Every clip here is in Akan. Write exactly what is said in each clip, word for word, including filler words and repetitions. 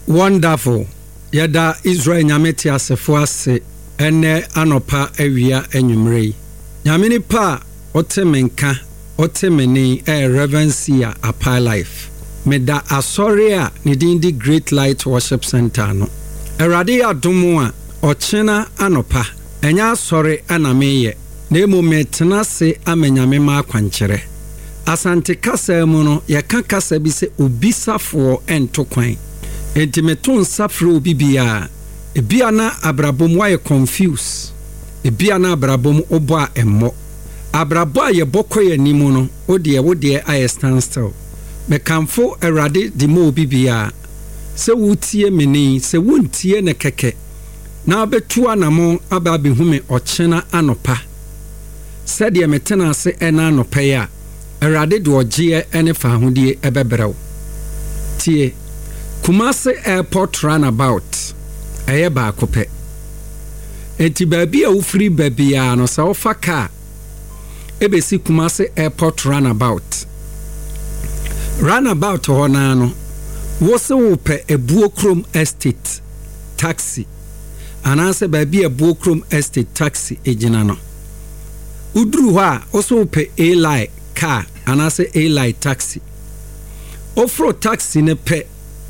Wonderful. Yada Israel nyameti asefo ase ene anopa awia enwumrei. Nyameni pa otemenka otemeni e reverencia apa life. Meda asori a nidindi Great Light Worship Center no. Erade adomo a ochena anopa. Enya asori anameye. Nemu metena se amenyame ma akwanchere. Asante kasa mu no yeka kasa bi se obisafo ento kwan. Enti meton safro bibia ebia na abrabom wa ye confuse ebia na abrabom obo a emmo abrabo a ye bokoye nimu no ode wode aye stand still mekamfo erade di mo bibia se wutie meni se wuntie ne keke na abetu anamo aba behume ochena anopa se de metena se ena anopa ya erade de ogie ene fa hodie ebebrew tie Kumasi Airport Runabout eye ba kope enti baabi a ufri baabi a no sa ofa car ebesi Kumasi Airport Runabout Runabout ho na no wo se wo pe Ebuokrom Estate taxi anase baabi Ebuokrom Estate taxi ejina no udru ho a wo se wo pe A-Line car anase A-Line taxi ofro taxi ne pe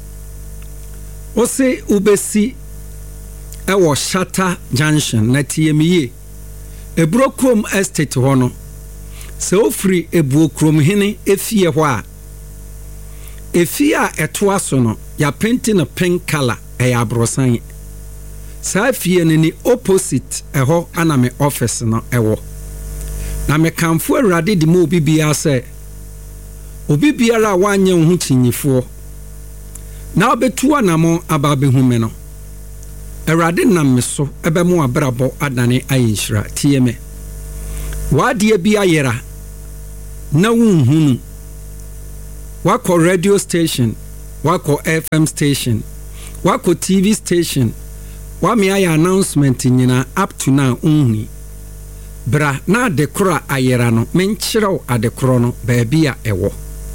Ose ubesi ewo Shata Junction na tiemiye Ebuokrom Estate hono se ofri Ebuokrom hene efie ho a efie a etoa so no ya painting a pink color e ya brosan sa fie ne ni opposite eho aname office no ewo na me kamfo awrade di mo bibia se obi biara wanye ho chinyifo na obetu anamo ababehume no erade nam so ebemu abrabo adane ayinhira tieme wade bi ayera na wunhunu wako radio station wako F M station wako T V station wa me aye announcement nyina up to now unhuni bra na adekora ayera no menkyerɛw adekoro no baabi a ewo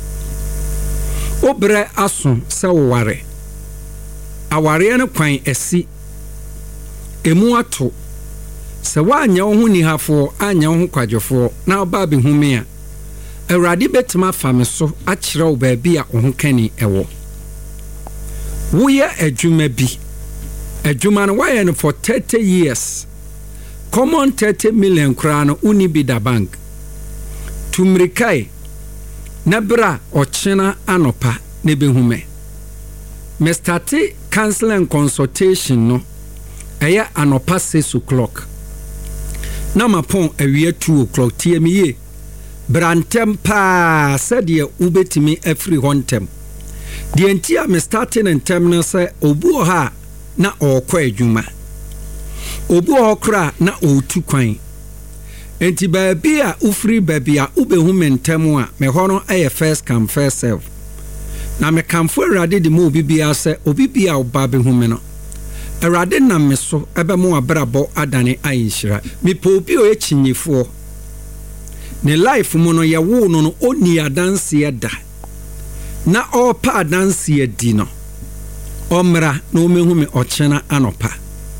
Obre aso se ware aware ne kwan esi emu ato se wanya wo huni hafo anya wo kwadwofo na oba be humi a awrade betima fame so akire wo baabi a wo kani ewo wo ye adwuma bi adwuma no waye no for thirty years common thirty million kra no uni bi da bank tumrikai Nebra ochena anopa nebehume. Me starte counsel and consultation no. Eya anopa six o'clock. Na mapon ewie two o'clock tie mi ye. Brantem pa said ye ubetimi every hontem. The entia me starting and terminal say obu ha na okwa adwuma. Obu okra na otu kwan. Enti baabi a ufri baabi a ubehu mentemu a me hono aye first come first serve na me kamfo awrade di mo bibia se obibia oba behu me no awrade na me so ebemu abrabo adane ayinhira me po obi o echinyefo ne life mu no ye wo no no oni adanse eda na opa adanse edi no omra na omehu me ochena anopa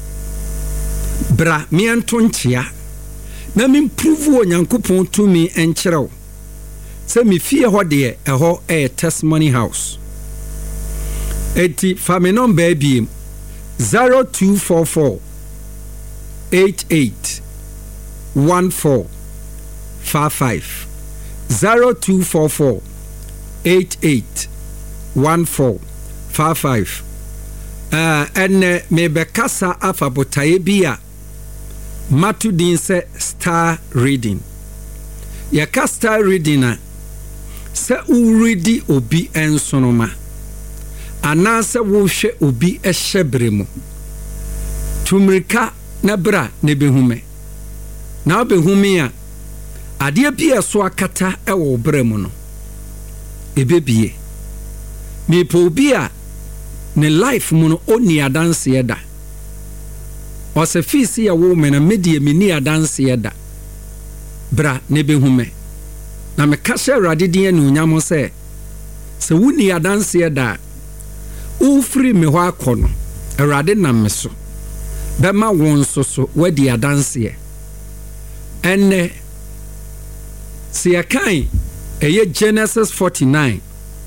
bra me antonchia na me improve wo nyankopon to me enkyerɛw se me fie ho de ɛho a testimony house eti fa me number bi zero two four four eight eight one four five five zero two four four eight eight one four five five uh enne me bekasa afa botaye bia Matu din se star reading. Ya ka star reading na se u readi obi ensonoma. Ana se wo hwe obi ehyebremu. Tumrika na bra ne behume. Na behume a ade bi eso akata e wo bremu no. Ebebie. Me po obi a ne life mu no oni adanse eda. Ose fisi ya wo mena medie mini adanse eda bra ne behume na me ka hye awrade din anu nyamo se se wuni adanse eda ufiri me ho akono Awurade nam me so bema won so so wadi adanse enne se yakan eye Genesis forty-nine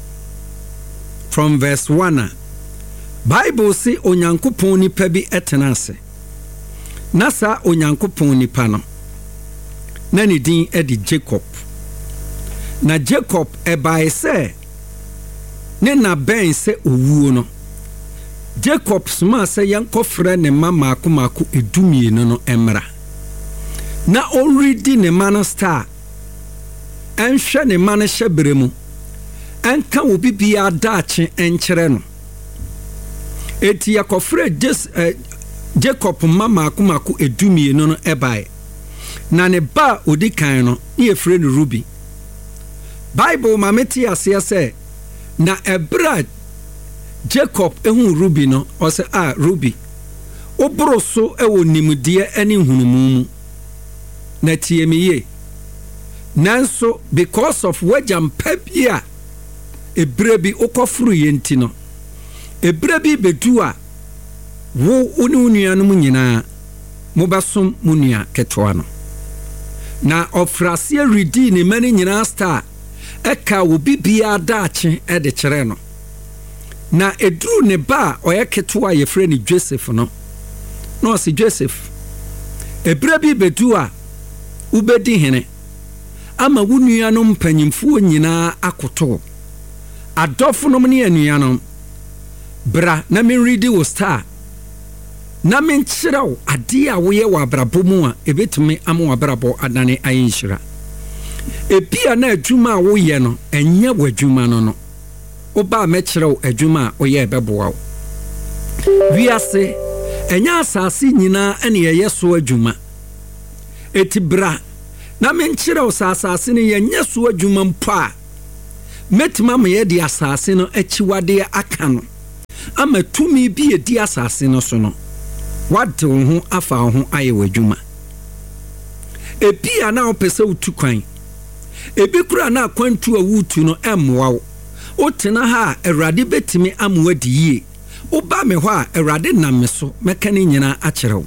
from verse one. Bible say onyankopon nipa bi etenase na sa onyankopon nipa no na ne din e di Jacob. Na Jacob e bae se ne na ben se owuo no Jacob sma se yankofre ne mama akomaku edumie no no emra na already ne man star enhwe ne man hyebere mu enka obi bia daache enkyere no eti yakofre Jes, uh, Jacob mama akomaku edumie no no ebae na ne ba odikan no ye frɛ no Ruby. Bible mameti ase ase na ebra Jacob ehun Ruby no o se ah Ruby obro so ewo nimdie ene hunumu na tiemiye nanso because of wajam pebia ebrebi okofuru yenti no ebrebi bedu a wo oni unuanu nyina mobasom munua ketwa no na ofrase redi ne mani nyina star eka wo bibia daache e de kire no na edru ne ba oye ketwa ye frɛ ni Joseph no no si Joseph ebrebi bedu a ubedi hene ama wunuanom mpanyimfo nyina akoto adofo no ne anuanom bra na me ready wo star na me nkyerɛw ade a woyɛ wɔ abrabɔ mu a ebetumi ama wɔ abrabɔ adane ayinhyira ebia na adwuma a woyɛ no enye wɔ adwuma no no oba mekyerɛw adwuma a woyɛ bɛboa wo wiase enya asase nyina ene yɛ so adwuma etibra na me nkyerɛw asase ne yɛ so adwuma mpa metima me yɛ di asase no akyiwade aka no ama tumi bi edi asase no so no wade wo ho afa wo ho ayɛ wadwuma ebia na opese utu kwan ebi kura na akwantu awutu no emmoa wo otena ha Awurade betimi amwadi yie oba me ho a Awurade nam me so meka ne nyina akyerɛw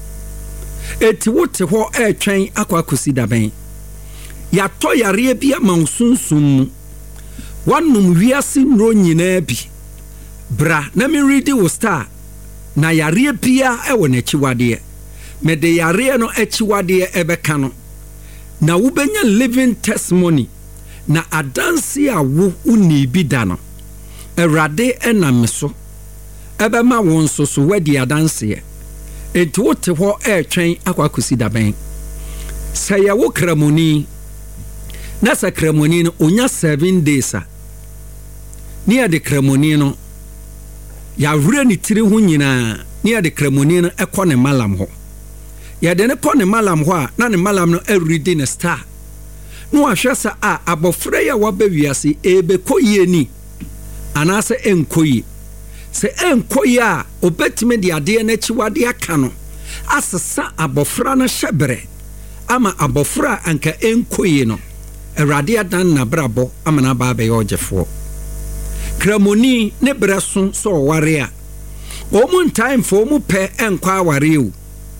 eti wote ho etwen akwakosi daben yato yare bia mansunsum mu wanum wiase nro nyina bi bra na me ready wo star na yare bia e wo na chiwade me de yare no achiwade ebeka no na wubenya living testimony na adansi a wo uni bi da no Awurade enam so ebe ma won so so wadi adansi e enti wote ho etwen akwakosi daben saya wo kramoni na sa kramoni no onya seven days a ni ade kramoni no ya wure ni tiri hu nyina ni ade kramoni no ekɔ ne malam ho ya de ne kɔ ne malam ho a na ne malam no everyday ne star no ahwɛ sa a abofra ya wa bawiase ebe koyie ni anase enkoyi se enkoyi a obetime de ade na chiwade aka no asesa abofra na hyebere ama abofra anka enkoyi no Awurade adan na brabo ama na ba be yojefo kramoni ne breso so ware a omu time for mu pe enkwa ware u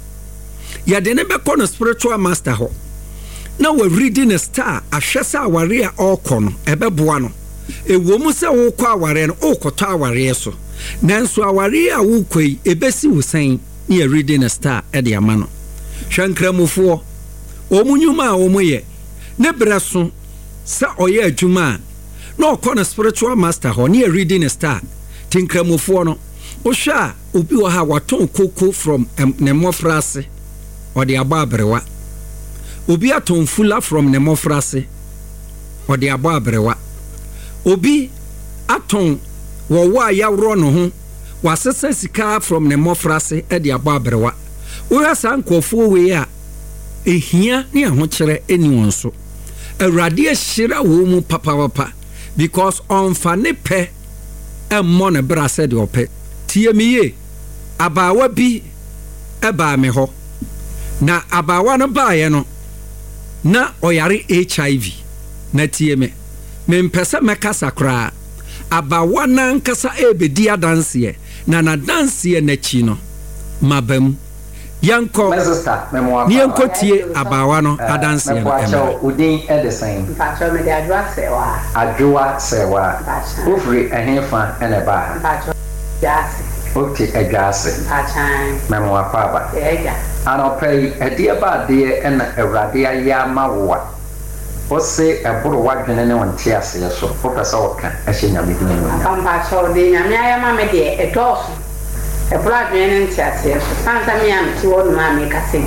ya de ne be kono spiritual master ho na we reading a star ahwesa ware a okono ebeboa no ewo mu se wo kwa ware no okoto aware so nanso aware a wo koi ebesi wo san ne reading a star e de ama no hwankramofo omu nyuma a omu ye ne breso sa oye adwuma no okona spiritual master ho ne reading a star tinkramofo no ohwa obi wo ha waton koko from um, ne mofrase o de aba abrewa obi aton fula from ne mofrase o de aba abrewa obi aton wo wa yawro no ho wasesa sika from ne mofrase e de aba abrewa wo ha san kofo we a ehia ne ho kyere eni won so Awurade ahyira wo mu papa papa because on fane pe emmo ne bra said your pe tie miye abawa bi eba me ho na abawa no baaye no na oyare H I V na tie me me mpese meka sakra abawa nan kasa ebedi adanse na na danse na chi no mabam yanko yanko tie abawa no adanse no em udin edesen pacho me de adwa sewa adwa sewa ofri ehfa ene ba jase okay ajase pachan memo apaba eja anopei edie ba de ena ewrade aya mawoa ose eburu wadwene ne wonte ase so professor oka ehye nyame din no pampa cho de nyame aya ma me de etoso eburu adwene ne nte ase so sansa me am ti wonu ma me kase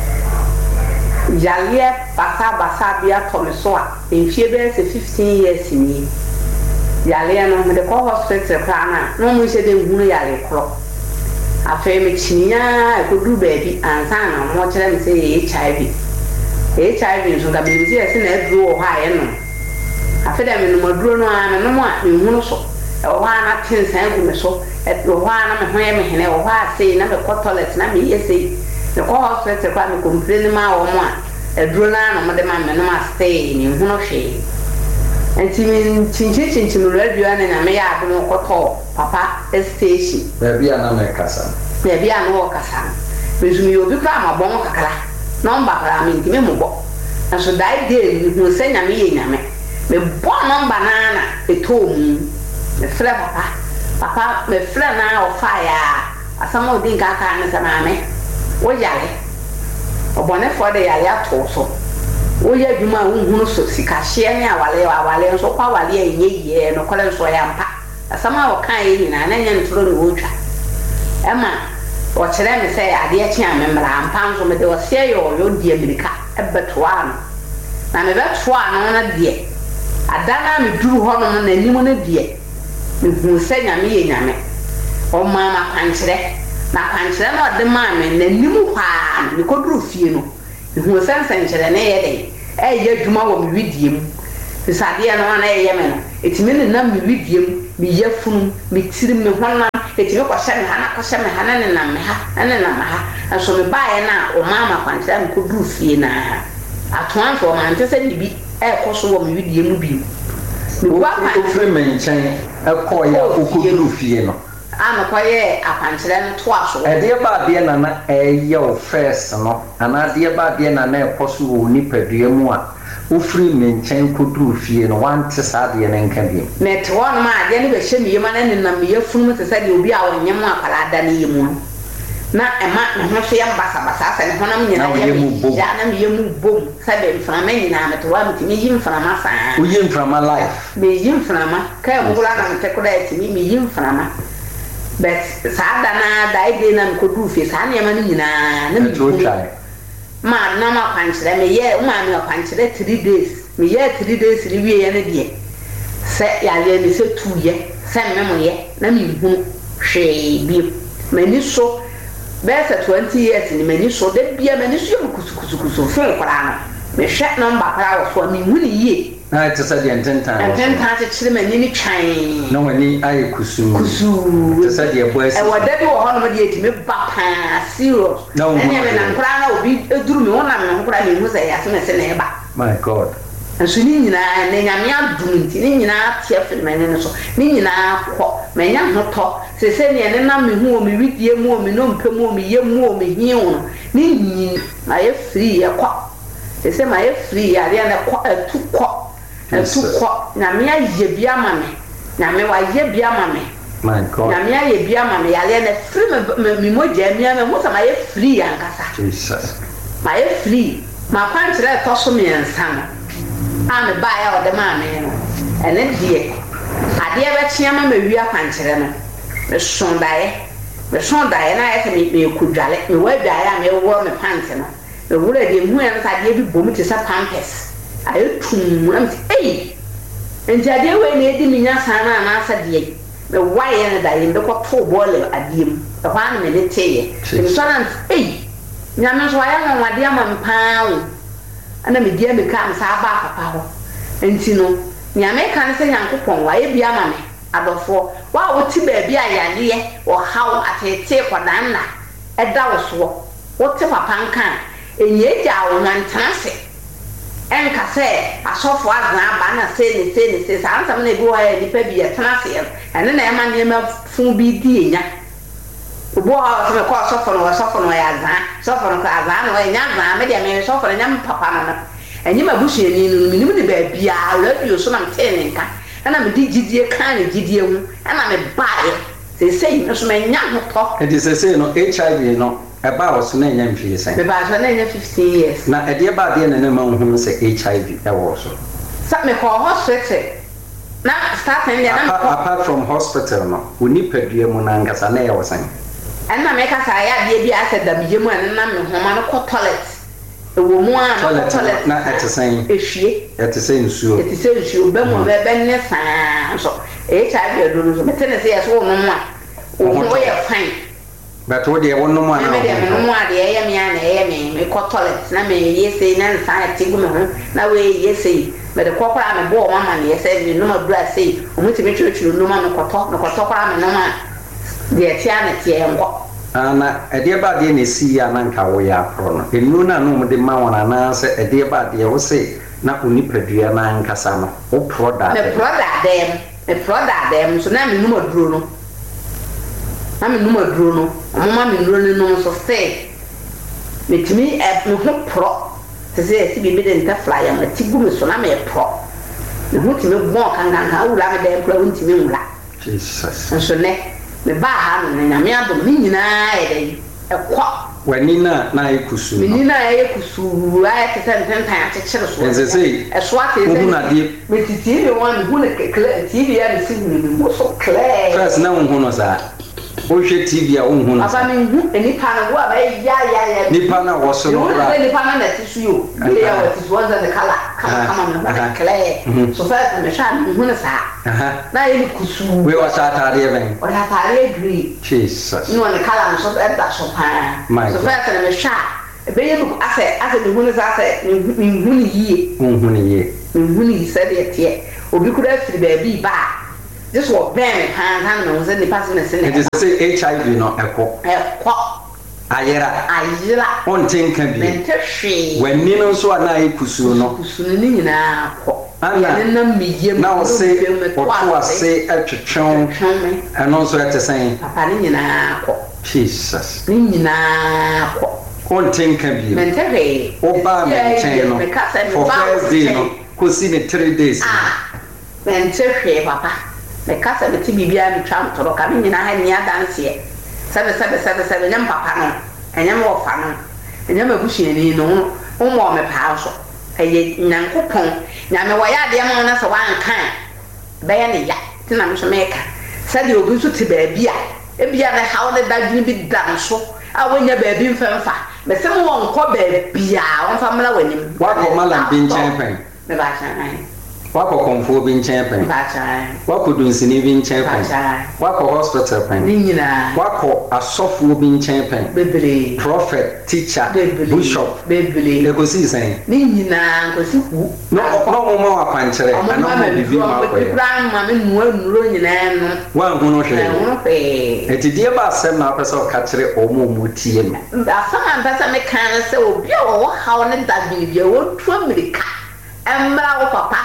jalie basa basa bia to me so a enfie be se fifteen years ni yale no me de ko hospital kana no mu se de hunu yale kro afa me chinya e ko du baby ansa na mo kire me se H I V H I V so ga me se ese na eduro ho aye no afa de me no maduro no ana no mo a me hunu so e ho ana tinsan ku me so e ho ana me ho ye me hene ho a sei na me ko toilet na me ye sei de ko hospital kwa me complain ma wo mo a eduro na no mo de ma me no ma stay ni hunu hwe enti min chinchi chinchi no radio na na me ya adu no koto papa station baby ana me kasa baby ana wo kasa bezumi yo bi kwa ma bon kakala number kala min ti me mo bo na so dai de no se nya me ye nya me me bo number na na etom me fra papa papa me fra na o fire asama odin ka ka na sama me wo yale obone for de yale ato so oya djuma hunhunu so sika hye ne awale awale nso kwa awale enye ye no kole nso ya mpa asama wo kan yi na na nya ntro ne wotwa ema o kire me se ade a chia me mra mpa nso me de o se yo yo die amerika ebeto ano na me beto ano na die adana me duru ho no na nimu na die me hu se nya me ye nya me o mama kwankire na kwankire no de ma me na nimu kwa me koduru fie no hu sensen kire ne ye de eh ye djuma wo mi widiem fisade no na ye me no etimi ne na mi widiem mi yafunu mi tirim me honam etimi ko hye me hana ko hye me hana ne na me ha ne na me ha so me baaye na o mama kwantira me ko du fie na atoan so ma ntese ni bi eh ko so wo mi widiem bi mi kwa ko fre me nchen e ko ya ko ko du fie no ana ko ye akwantira no to aso e de ba de na na e ye o first no ana de ba de na na e poso wo ni padua mu a o free menchen ko duru fie no wan te sa de na nka bi net won ma de ne be hye mi ma na ne na me yafunu te sa de obi a wonyem akala da ne yemu na e ma ne ho so ye basa basa sa ne honam nyina ye ya na me yemu bom sa be mframa nyina na to wa mi mi yim mframa sa o yim mframa life be yim mframa ka mo gula na te ko da ti mi yim mframa but sada na dai de na ko du fi sa na yema nyina na mi to try ma na ma kwanchire me ye ma me kwanchire three days me ye three days ri wie ye na die se ya le ni se two ye se me mo ye na mi hu hwe bi me ni so be se twenty years ni me ni so de bia me ni so yo kusu kusu kusu fe kwara no me hwe number kwara wo so mi hu ni ye na it said the intention and ten times chire me ni ni twan no wani ayi kusu kusu it said the boys e wada bi wo hono me de etime ba pa serious ene me na nkra na obi eduru me wona me nkra me hu se ya se me se na e ba my god enso ni nyina ne nyame adum nti ni nyina tie fe me ne so ni nyina kɔ me nya hoto se se ne ne na me hu o me widie mu o me no mpe mu o me ye mu o me hiu ni nyi na ye free ye kɔ se se ma ye free ya re na kɔ etu kɔ etu kɔ na me aye bia ma me na me wa ye bia ma me my god na me aye bia ma me ya re na free me me moja me me mo sa ma ye free ya nkasa Jesus ma ye free ma kwantre to so me nsa no a me ba ya o de ma me no ene die ade e be chia ma me wi akwantre no me sondae me sondae na ye se me me kudwale me wa dwae a me wo me pant no me wura de hu ya sa de bi bom ti sa pampers ayo tum am ei enti ade we na edi minya sana na asa de me waye na da yimbe ko to bole adiem e kwa na me ne teye me so na ei nyame so aya na wade ama mpaawo ana me dia me ka am sa ba papa ho enti no nyame kan se yankopon waye bia ma me adofo wa wo ti ba bia yale wo hawo atete kwadan na eda wo so wo ti papa nkan enye ja wo nantase enka se asofo azan aba na se ne se ne se sansam na bi wa ni pa bi etena se ene na ema ne ma fun bi di enya obo ha se ko asofo no asofo no ya azan asofo no ka azan no enya azan me de me asofo no nya papa no enyi ma buhye ni no minim de ba bia radio so na mtene nka ana me di gidie kan ne gidie hu ana me bae se se no so me nya ho to e di se se no H I V no eba was na nya mfie sen me ba so na nya fifteen years na e de ba de na na ma hu se H I V e wo so sa me ko hospital na start en ya na apart from hospital no uni pedue mu na ngasa na e wo sen ana me ka sa ya bia bia ase da bije mu na me ho ma no ko toilet e wo mu a no toilet na ete sen ehwie ete sen nsuo ete sen nsuo be mo be be ne san so H I V do no so me tene se ya so no mu a wo ye fine but what they want no more na me de no mu a de ye me ana ye me me ko toilet na me ye se na san atigu me ho na we ye se me de kokora me bo mama ne ye se me no ma bra se o mu ti me chuchu no ma me koto me koto kwara me no ma de tia na tia enko ana ede ba de ne si ya na nka wo ya pro no enu na no mo de ma wona na se ede ba de wo se na oni padua na nka sa no wo product me product dem me product dem so na me no ma duro no na me no ma duro no o ma me duro no so se me timi e me ho pro se se ti bi me de nta flyer ma ti gu me so na me pro me ho ti me bon kan kan ka wura me dem pro won ti me wura Jesus so ne me ba ha no na me adom ni nyina e dey e kwa wani na na ekusu me ni na e kusu ai te tan tan tan te chere so e se e so ate se na die me ti ti me wan hu na kle T V ya me si ni mo so clear first na hu no sa o hwe T V a hu no aba me hu eni pa na wo aba ya ya ya ni pa na wo so no ra ni pa na na ti su yo be ya wa ti so za de kala kama kama me ba clear so first me sha me hu na sa na e kusu we wa sa ta de ben o ta ta le green Jesus no na kala so e da so pa so first na me sha be ye bu ase ase me hu na sa ase me hu ni yie hu ni yie me hu ni se de tie obi kura firi ba bi ba this was very hand hand no say the person is saying it is say H I V no ekọ ekọ ayera ayera on tinka bi mentehwe wani no so ana ekusu no kusu ni nyina akọ ana na miyem na o se o ase atwetwon eno so ete sen papa ni nyina akọ Jesus ni nyina akọ on tinka bi mentehwe o ba me chen no for first day no ko si ne three days ah mentehwe papa me kasa be ti bibia mi twa mtoro ka mi nyina ha ni adanse e sabe sabe sabe sabe nyam papa no enyam wo fa no enyam abuhyiani no wo mo me pa so eye nyankopon nyame wo ya de mo na so wan kan be ya ne ya ti na me so me ka sade obi so ti ba bia e bia na ha wo ne dadwini bi dan so a wonya ba bi mfemfa me se mo won ko ba bia won fa mala wanim wa ko mala bi nchen pen me ba chan wako konfo bi nchen pen wako dunsini bi nchen pen wako hospital pen ninyina wako asofo bi nchen pen bebele prophet teacher bishop bebele lekosi sen ninyina nkosi ku no no mo mo akwanchere ana mo bibi ma ko e kran ma me nuwa nuro nyina no wa hu no hwe no hwe etidie ba asem na pese o ka kire o mo mo tie no asama pese me kan se obi o ha o ne da bi o tu amerika emra o papa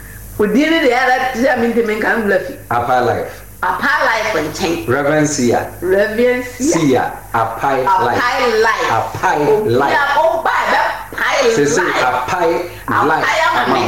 Udini de ara tia minti men kan bluffy. Apa life. Apa life and change. Reverencia. Reverencia. Sia. Apa life. Apa life. Apa life. Ya o ba ba pai life. Sisi apa life. Apa me.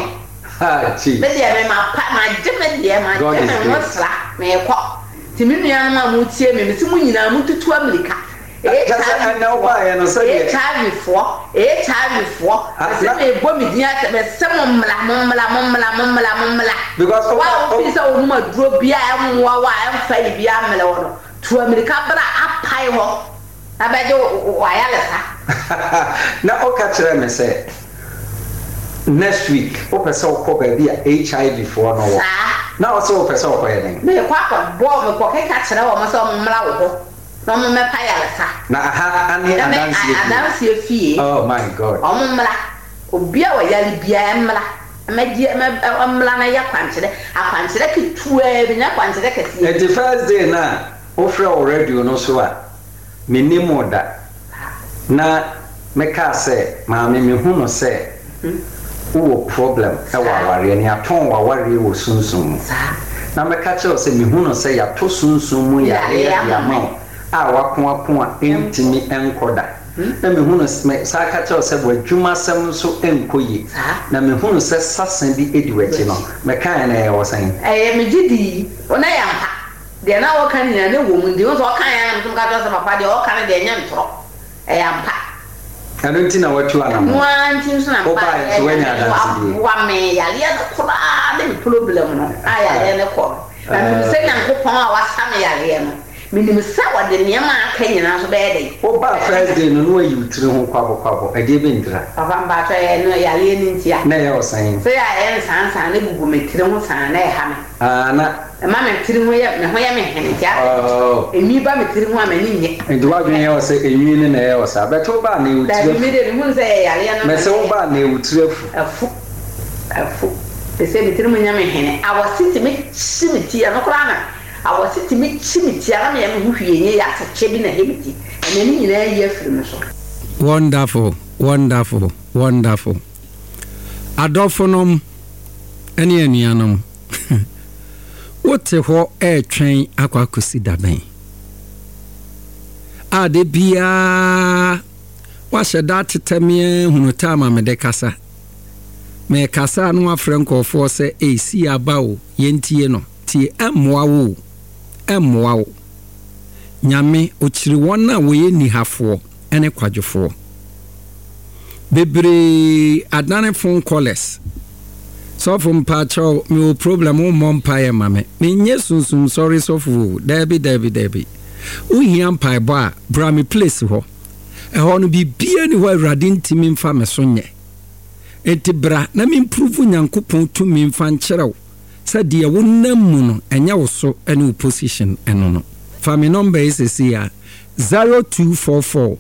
Ha chi. Me dia me ma pa ma jeme dia ma jeme no sra me ko. Timi nua ma mu tie me me si mu nyina mu tutu America. H I V na oba ya no say H I V for H I V for se me bo mi dia me se mo mla mo mla mo mla mo mla mo mla because wa o fi so no ma duro bia e mo wa e fa bia mla wo to America bra apai ho abaje wa ya lesa na o ka kire me say next week o pese o ko ba bia H I V for no wo na o se o pese o ko ye den me kwa kwa bo me ko ka kire wo mo so mo mla wo no me pa ya lesa na ha ani adansi adansi fie oh my god o mo mla obi a wa ya bia mla me di me mla na ya kwanchere akwanchere kitua bi nya kwanchere kesi e the first day na o frɛ o radio no so a me nimo da na me ka sɛ ma me me hu no sɛ wo problem e wa aware ne aton wa aware wo sunsun na me ka che o se me hu no se ya to sunsun mu ya ya ma a wa ko apon a entimi enkoda na me hu no sa ka che o se bo adwuma sem so enkoyi na me hu no se sasan bi edi wachi no me kan na e wo san eh me gidi ona ya mpa de na wo kan na ne wo mu ndi wo so kan ya na ka to se papa de wo kan de nya ntoro eh ya mpa ano nti na watu ana mo wanti nso na mpa so wanya dansi wa me ya le no kura de problem no aya le ne ko na me se na ko pon a wasa me ya le no me ni se wa de ne ma aka nyina so be de o ba first day no no ayi tire ho kwabo kwabo ade be ndira papa mba to e no ya le ni ntia na ya osan se ya en san san ne gugu me tire ho san na e ha me ana ma me tiri ho ya me ho ya me hene tia emi ba me tiri ho a me ni nye ndo wa gwen ya o se emi ni na ya o sa beto ba na e da mi de mu se ya le no me se o ba na e utire afu afu e se me tiri mo nya me hene a wo siti me simiti ya no kra na a wo siti me simiti ya na me hu hwie nye ya tache bi na hebiti ene ni nyina ya afiri me so. Wonderful, wonderful, wonderful. Adolfonom ene anuanom wote ho e twen akwakosi daben ade bia wa sheda tetemie hunuta ma me de kasa me kasa no afrenkofo se e si abawo yentie no tie emmoa wo emmoa wo nyame ochiri wona wo ye ni hafo ene kwadwofo bebre adane phone callers so from patrol me problem o mompaye mame me nye sunsum sorry so fu debi debi debi uhiam pai ba bra me place ho e ho no bibia ni ho awrade ntimi mfa me so nye enti bra na me improve nyankopon tu me mfa ncherew sa de wonam mu no enya wo so ene opposition eno no fa me number is here zero two four four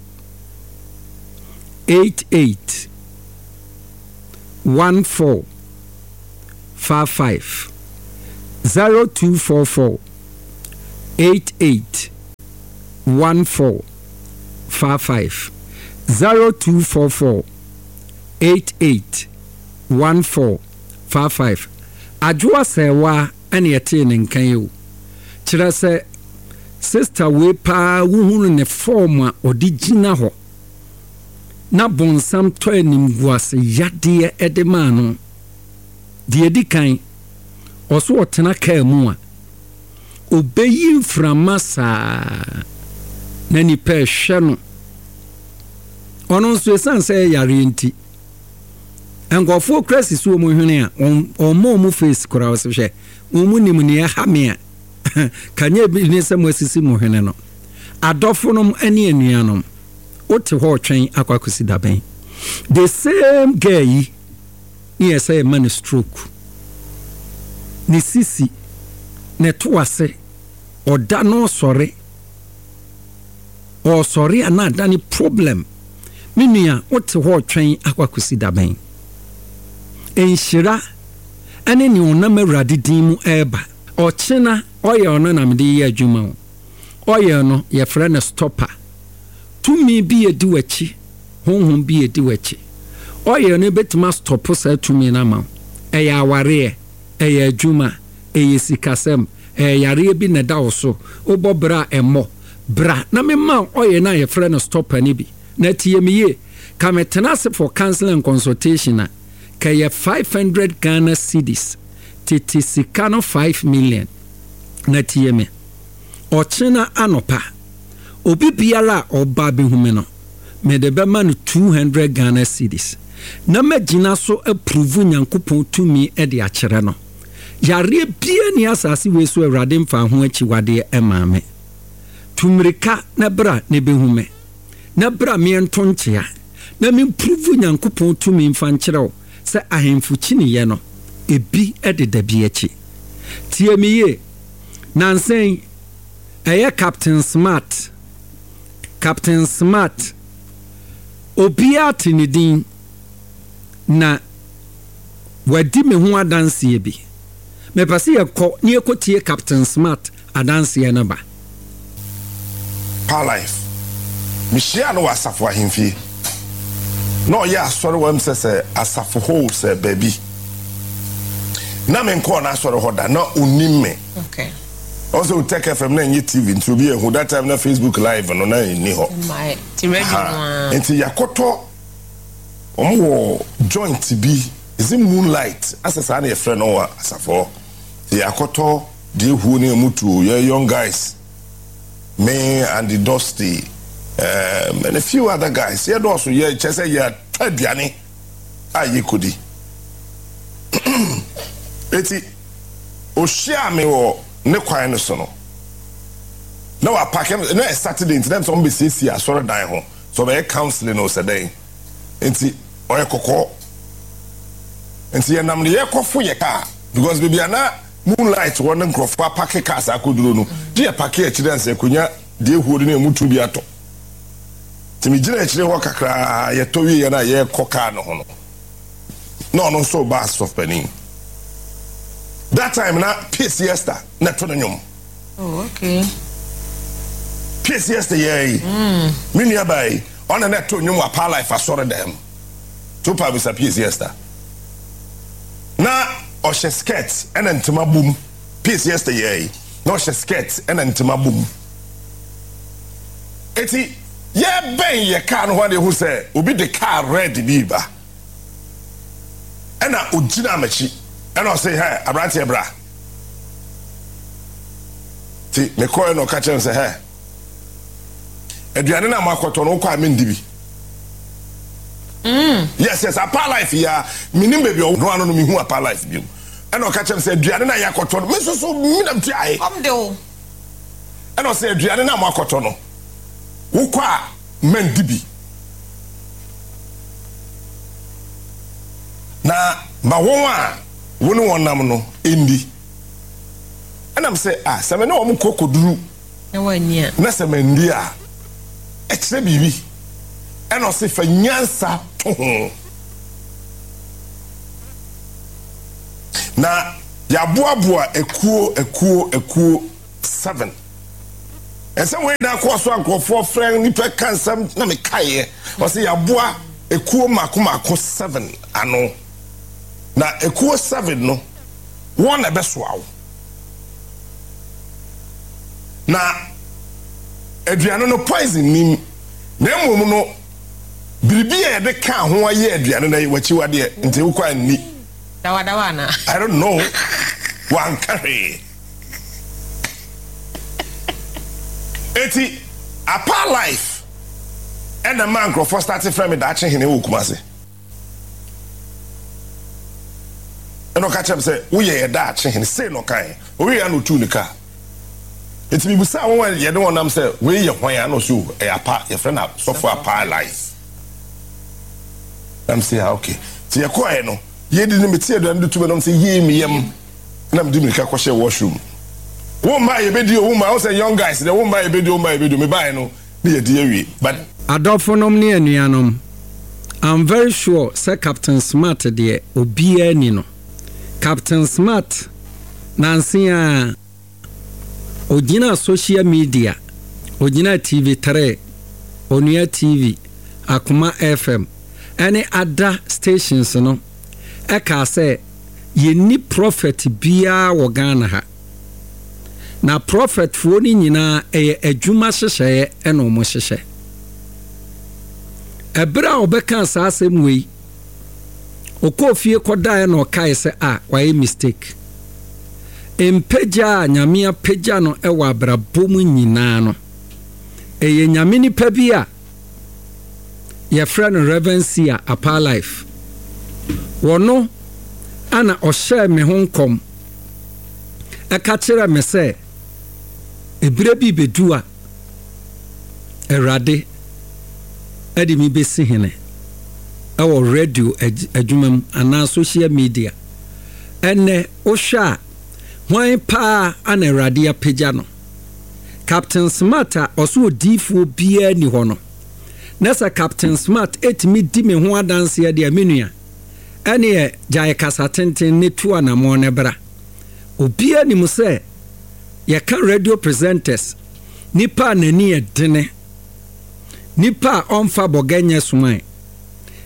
eight eight one four five five zero two four four eight eight one four five five zero two four four eight eight one four five five adwoa sewa ene yete ne nkan yo kire se sister we pa wuhunu ne form a odigina ho na bonsam to animguase yade edema no de edikan oso otena ka mu a obeyi mframasa na ni pe hwe no ono nso esanse yare nti engofo krasi so mo hwene a omo mo face kora o se hwe omu nim ne ha me a kanye bi ne se mo asisi mo hwene no adofonom ane anuanom ote ho twen akwakosi daben the same guy ni say man stroke ni sisi ne toase oda no sore o sore ana dani problem minua ote ho twen akwakosi daben enhira ane ni onam awrade din mu eba ochina oye ono na mede ye adwuma oye no ye frɛ no stopper tumi bi edi wachi honhom bi edi wachi oye no betuma stop sa tumi na ma eya aware eya adwuma eya sikasem eya yare bi na da oso obobra emo bra na me ma oye na ye frɛ no stopper ni bi na tie miye kametena se for counseling and consultation na kaya five hundred Ghana cedis titi sikano five million na tie me ochina anopa obi biara oba behume no me de be man two hundred Ghana cedis na magina so approve nyankopon tumi e de akere no yare bia ni asase we so awrade mfa ho achi wade e maame tumrika na bra ne behume na bra me ntonchea na me improve nyankopon tumi mfa nkyerɛw se ahemfu chini ye no ebi e de dabi achi tie me ye nansen eye Captain Smart Captain Smart obia tinidin na wadi me ho adanse bi me pase ye ko ne ekotie Captain Smart adanse na ba pa life mishia no wasafo ahemfie no ya asɔre wam sɛ sɛ asafo ho sɛ baby na me nkɔ na asɔre ho da na onim me okay also we take F M na T V to be who that time na Facebook live no na ni ho my ti ready no enti yakoto omo joint bi is it moonlight asesa na yefre no wa asafo yakoto de hu na mutu young guys me and the Dusty um, and a few other guys yeah also yeah chese yeah aduane aye kodi eti o share me wo ne kwan no so no na wa pack na Saturday into them some be sisi asoro dan ho so be counseling no saday enti oye kokko enti ye nam ne ye kofo ye ka because baby ana moonlight one nkrofo pack cars akoduro no je pack e chire nse konya de huori na mutu bi ato timi gina chire ho kakra ye to wi ye na ye koka no ho no no no so bass of penny that time na P siesta na to nyom oh okay P siesta ye mm me nia bai on na to nyom apa life asore dem to pa bisa P siesta na o she skirt and ntima boom P siesta ye no she skirt and ntima boom eti ye ben ye car no wade who say obi the car red bi ba ena ogina machi and I say, hey, Abranti Bra. See, me call no catch and say, hey. Adriana Makoton, no quite mean dibi. Mm. Yes, yes, a par life here. Minim baby, no one know me who a par life you. And I catch and say, Adriana Yakoton, Mister So Minam Ti. Come do. And I say, Adriana Makotono. Who qua men dibi. Na, ma woman. Wonu wonam no endi and am say ah se me na wo kokoduru e wania na se me ndi a e kire bibi and o se fa nyansa to ho na ya boaboa ekuo ekuo ekuo seven and some way na kwa so ankofo friend ni pe kansam na me kaye o se ya boa ekuo makomako seven ano na ekuo seven no one ebesoawo na aduane no poison nim na emom no biribi e de ka ho aye aduane na wachi wade nti ukwa ni dawa dawa na I don't know one carry eti apa life and the man go for starting from that chin hene wokumase eno ka chem say wo ye da che hen say no kan o we ya no tu nika eti bi busa won ye de wonam say we ye hwan ya no so e apa ye friend na so for apa life am say okay ti ye ko e no ye di ni meti edo am tu be no say ye mi yem na mdi mi ka ko share washroom wo ma ye be di o wo ma say young guys the wo ma ye be di o ma ye be di me buy no na ye di awie but adolfonom ne anuanom I'm very sure say Captain Smart de obi ani no Captain Smart Nansia Ojina social media Ojina T V three Onua T V Akuma F M any other stations no eka say ye ni prophet bia wo Ghana ha na prophet fo ni nyina eye adwuma hyehye e no mo hyehye ebra obeka sa asem wei okofie kodae no kai se a why mistake empeja nyamia peja no ewa abrabom nyina no eye nyame ni pabia ye friend Reverencia Apa Life wono ana ohye me honkom eka kire me se ebire bi bedua erade edi mi besi hene our radio adwumam ana social media ene ohwa hwan pa ana radio pagya no Captain Smart oso odifu bia ni ho no nessa Captain Smart etimi di me ho adanse ya de amenua ene jaye kasa tenten ne tu anamo ne bra obia ni mu se ye ka radio presenters nipa nani edene nipa onfa boganya suman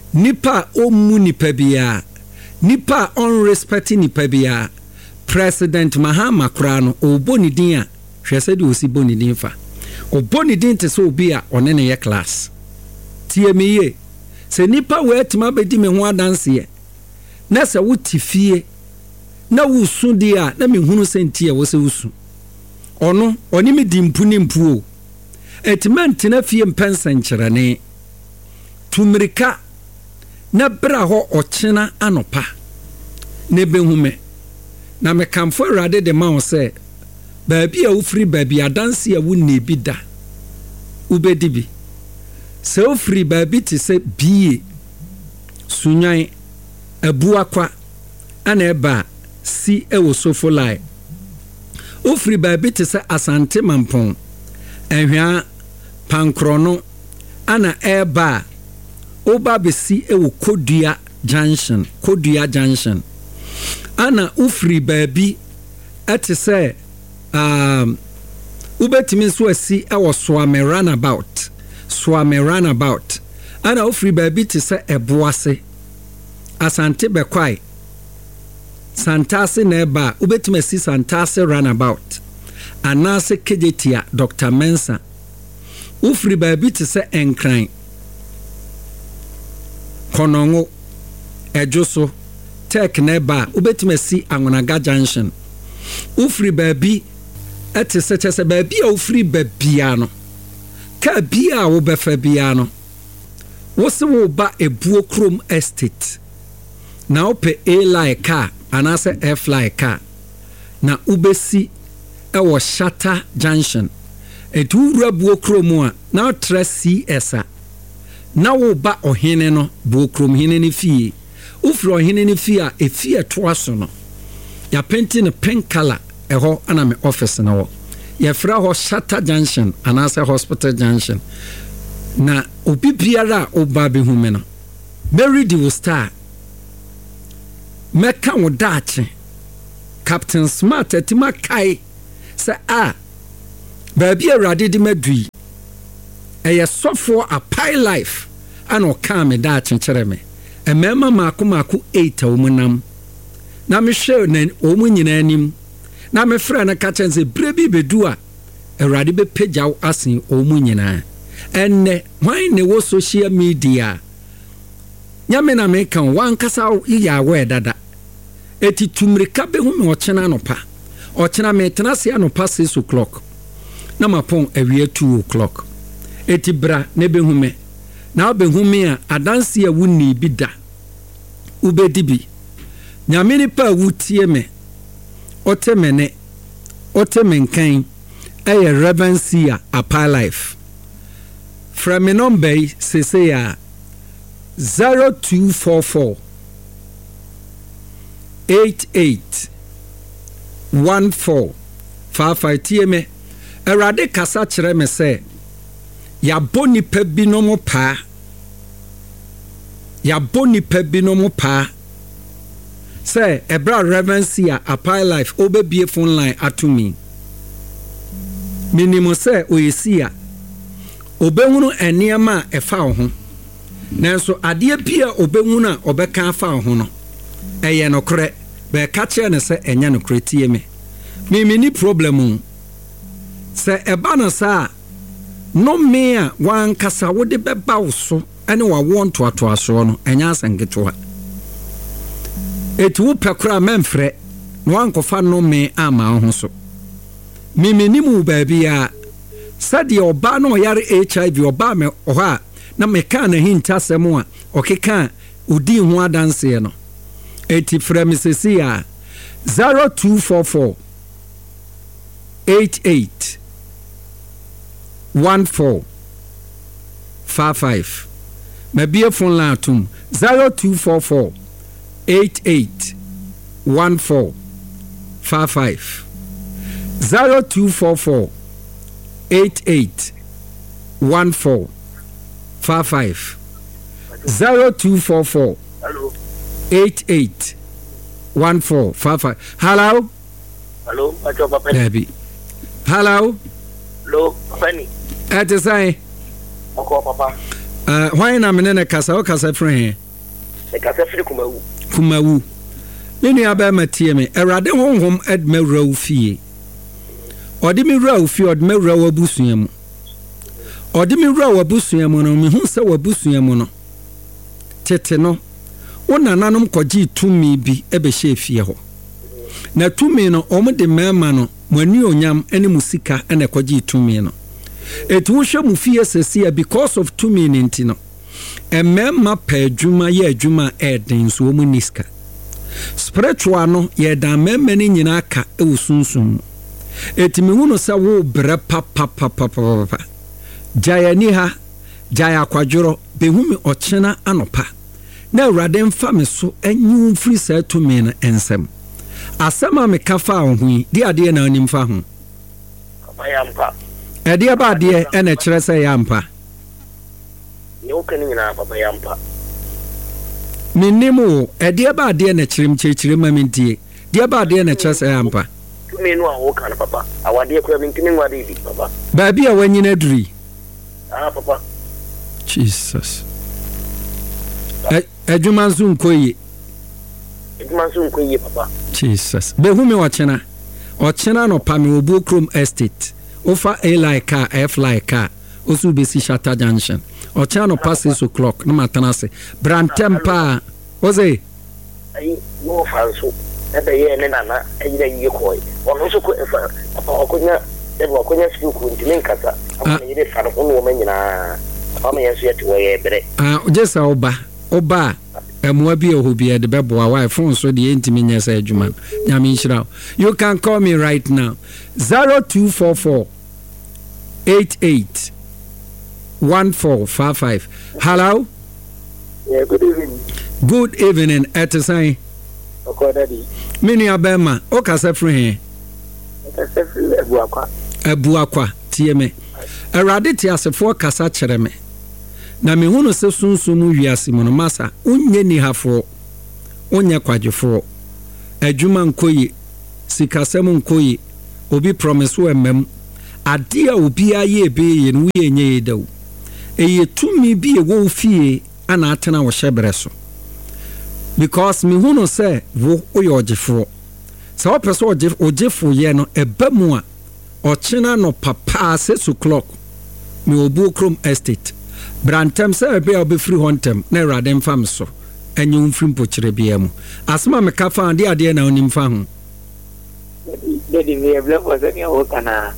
nipa omu nipa biya nipa unrespect nipa biya President Mahama Kurano oboni din a hwese de osi boni din fa oboni din te so obi a one ne ye class tie miye se nipa we atima bedi me ho adanse ye na se wuti fie na wusu dia na me hunu sentie wo se wusu ono oni me dimpu ni mpu o etiment na fie mpensa nkyerane tumirika na bra ho ochena anopa ne behume na me kamfo rade de ma wo se baabi a ufri baabi adanse a wunne bi da ubedi bi se ufri baabi te se biye sunyan abuakwa ana eba si ewo sofolai ufri baabi te se asante mampon ehwa pankrono ana eba oba besi ewo kodua junction kodua junction ana ufri baabi ate se um ubetimi so asi ewo swame runabout swame runabout ana ufri baabi te se eboase asante bekwai santase na eba ubetimi asi santase runabout anase kejetia Doctor Mensa ufri baabi te se enkran konongo ejoso tek neba ubetime si Angonaga junction ufri baabi ete se chese baabi a ufri baabia no ka bia wo befa bia no wo se wo ba ebuo krom estate na ope A line car anase F line car na ubesi ewo Shata junction etu rabuo krom a na tra C S a na wo ba ohene no buo krom hene ne fie ufri ohene ne fie a efie to aso no ya painting ne pink color eho ana me office na wo ya fra ho Shata junction anase hospital junction na obi biara oba be hume no Mary di wo star meka wo daache Captain Smart etima kai se a baabi awrade di madui eye sofo a pie life ana oka me daache kire me emema mako mako eight a omunam na me hwe na omu nyina anim na me fra na ka chense brebi bedu a awrade be pagyaw asen omu nyina enne why ne wo social media nyame na me kan wankasa ya we dada eti tumrika be hu me ochena no pa ochena me tenase anopa six o'clock na mapon awie two o'clock eti bra ne be hu me na be hu me a adanse a wunni bi da ubedi bi nyame ni pa wutie me otemene otemenkan eye revensia apa life from me number se se ya zero two four four eight eight one four five five tie me erade kasa kire me se ya boni pa bi no mo pa ya boni pa bi no mo pa se ebra revensia apa life obebie phone line atumi minimo se oyesia obehunu eniema efa ho nanso ade pia obehunu a obeka afa ho no eye no kre be ka kire ne se enya no kre tie me mi mini problem se eba no sa no me a wan kasa wode beba wo so ene wa won to ato aso no enya asengeto etu pekra memfre no wan kofa no me ama ho so mi minimu baabia sadi oba no yare H I V oba me oha na me ka na hinta semo a okeka udi ho adanse no eti fremisesi a zero two four four eight eight one four five five mabie phone line atum zero two four four eight eight one four five five zero two four four eight eight one four five five zero two four four eight eight one four five five. Hello. Hello, Pacho Papa. Baby. Hello. Hello, Penny. At the same. Uncle Papa. Uh, why na mene ne kasa o kasa frɛ e kasa frɛ kumawu kumawu ne nua ba matie me Awurade honhom edma wura wo fie ɔde me wura wo fie ɔde me wura wo abusua mu ɔde me wura wo abusua mu no me hu sɛ wo abusua mu no tete no wo nananom kɔgye tumi bi ɛbɛhyɛ fie hɔ na tumi no ɔmo de mɛma no mo ani onyam ene musika ene kɔgye tumi no etu wo hwɛ mu fie sesia because of tumi ninti no emmɛma pa adwuma yɛ adwuma ɛden so ɔmo niska spiritual no yɛ dan mɛma ne nyina ka ɛwɔ sunsum etimi hu no sɛ wo brɛ pa pa pa pa pa jaya ni ha jaya kwadworo behumi ɔkyena anopa na Awurade mfa me so anyu mfiri sɛ tumi no ensɛm asɛm me ka fa wo hu di ade na onim fa ho yampa ɛdeɛ ba adeɛ ɛna kyerɛ sɛ yampa ne wo kan nyina baba yampa minnim wo ɛdeɛ ba adeɛ na kyerɛm kyerɛkyerɛ ma mentie deɛ ba adeɛ na kyerɛ sɛ yampa me no a wo kan papa awade kura mentimi ngwade bi papa ba bia wanyina duri ah papa Jesus adwuma nso nkoyi adwuma nso nkoyi papa Jesus behu me ɔkyena ɔkyena no pa me obu krom estate ofa a like car f like car osu besi Shatta Junction ɔkyena no past six o'clock na matana se brantem pa oze ai no fanso ebe ye ne nana ayira yiye koi ono so ko papa okonya ebe okonya school ku ntimi nkasa ama ne yire fa no no manyina ama yeso yete wo ye bere ah ojesa oba oba emwa bi ohobia de beboa wa phone so de ntimi nyesa adwuma nyame nhyira you can call me right now zero two four four eight eight one four five five. Hello? Yeah, good evening. Good evening, Etisai. Okay, Daddy. Mini abema, o kasa free here. Kasa free Ebuakwa. Ebuakwa, tie me. Awurade ti asefo kasa kyerɛ me. Na me hunu se sunsumu wiase mu no masa, unye ni hafo. Unye kwadwefo. Adwuma nkoyi, sikasɛm nkoyi, obi promise wo emem. Ade a obi aye be ye no ye nye dawo. Eye tumi bi e wo fie ana atena wo hyebere so. Because me hu no say wo oye ogefo. Sa wo pese ogefo ogefo ye no eba mu a ochena no papa six o'clock me obu krom estate. Brantem say be obefri hontem na Awurade mfa me so. Enye mfiri mpokyere bia mu. Asema me ka fa ade ade na onim fa ho. Daddy we have left was any o kana.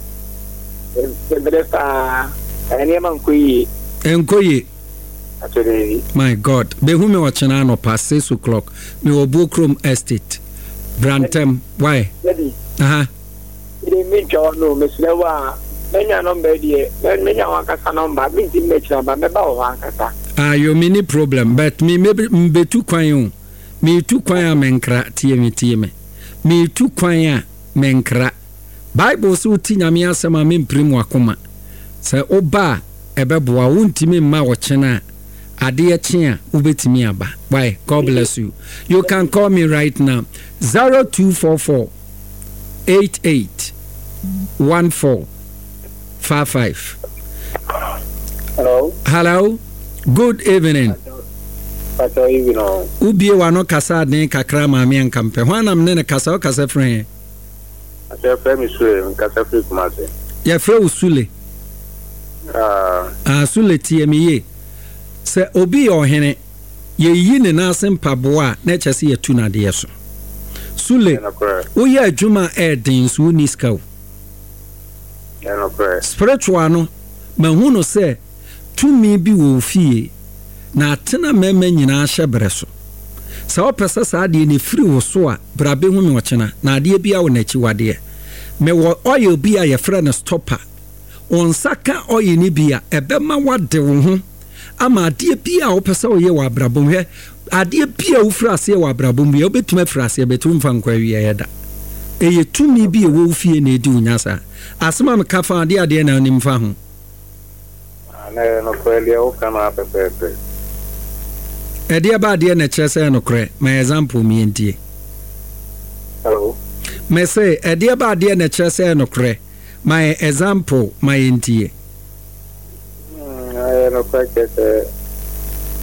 Ebelefa ani man kuyi enkoye atore my God behu me ochena no past six o'clock me obu krom estate Brantem why Daddy aha ide mi jo no meslewa menya number die menya wakasa number mi ti mechira ba me ba wakasa ah you mini problem but me me be tu kwan me tu kwan a menkra tie me tie me me tu kwan a menkra Bible so ti nyame asema me mprim wakoma se oba ebeboa wontimi mma wo kyena ade ye kye a ubetimi aba why God bless you you can call me right now zero two four four eight eight one four five five. Hello hello good evening Pato evening ubie wano kasa den kakra ma me nkampe hwanam ne ne kasa o kasa friend ase frame sure kasa free kumase ya frɛ usule ah ah sule tie me ye se obi ohene ye yi ne na asempaboa na kyese ye tu na de so sule wo ye adwuma eden so niska wo no prayer spiritual no ma hu no se tumi bi wo fie na atena mema nyina hyebere so sa opesa sa de ne firi wo so a brabe hu me ochena na ade bia wo na chi wade me wo oil bia ye frɛ no stopper on saka oil ni bia ebema wade wo ho ama ade bia wo pesa wo ye wa brabom he ade bia wo firi ase wa brabom bia obetuma firi ase betum fa nkwa wi ye da eye tumi bia wo fie na edi unyasa asema me kafa ade ade na onim fa ho ana no kweli o kama pepepe ede ba ade na kyerese no kre my example mi entie hello me say ede ba ade na kyerese no kre my example my entie mm no kweli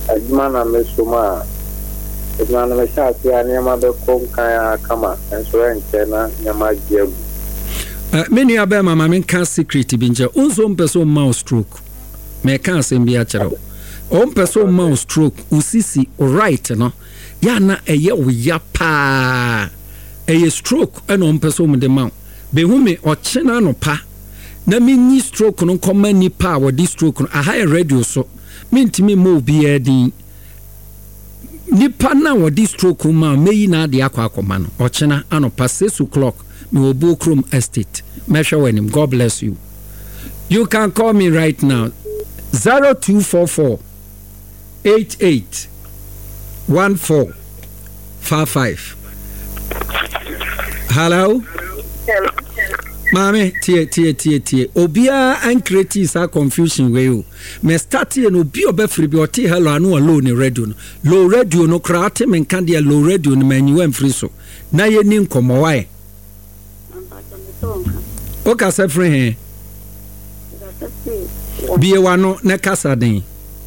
adwuma na mesoma adwuma na meshasi ya nyama be konkan kama enso enche na nyama giagu many abe mama men can secret bi nje unzo mpeso ma stroke me kan sem bi a kire o mpeso ma stroke usisi right no ya na eye wo ya pa eye stroke eno mpeso mu de ma be hu me o chena no pa na minyi stroke no koma ni pa wo di stroke no a high radio so mintimi mo bi edin nipa na wo di stroke ma meyi na de akwa akoma no o chena ano pa six o'clock me obo Chrome Estate. Measure when him. God bless you. You can call me right now. zero two four four eight eight one four five five. Hello? Hello. Mame, tie, tie, tie, tie. Obia and create is a confusion way you. Me start and obi obe free be oti hello anu alone radio. Low radio no krate men candia low radio no menu em free so. Na ye ni nkomo why? O ka se free he. Biye wano na kasa den.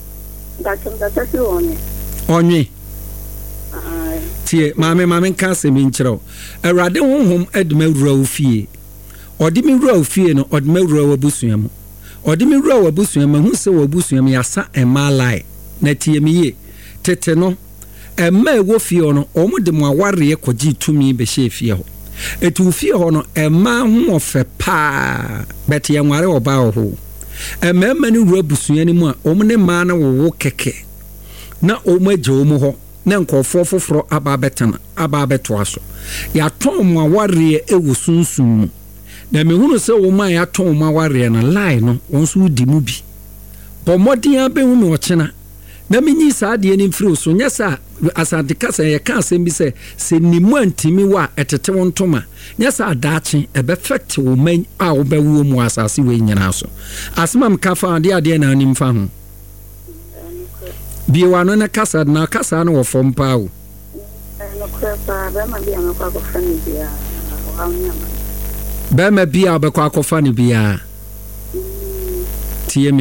Onye. Tie mame mame kasa mi nkyerɛw. Awurade honhom edme wura ofie. Odimi wura ofie no odme wura wabusuam. Odimi wura wabusuam hu se wabusuam yasa emalai. Na tie mi ye. Tete no ema ewo fie no omo de mo aware ekogi tumi be hye fie ho. Etu fie ho no ema hu ofe pa bet ye nware oba ho. Ema ema ni wura busuam ni mu a omo ne ma na wo keke. Na omo agye omo ho. Na nkofo foforo aba betana aba beto aso ya ton mo aware ewu sunsun na mehunu se wo man ya ton mo aware na lie no wonso di mu bi bomodin abehu me ochena na menyi saade ni mfiri so nyesa asante kasa ye ka asem bi se se nimu antimi wa etete wontoma nyesa adaache ebe fact wo man a wo bewu mu asase we nyina so asmam kafa ade ade na anim fa ho biwa no na kasa na kasa no wo fom pa wo no krepa ba ma bia makwa ko fani bia wa nyama ba ma bia ba kwa ko fani bia tie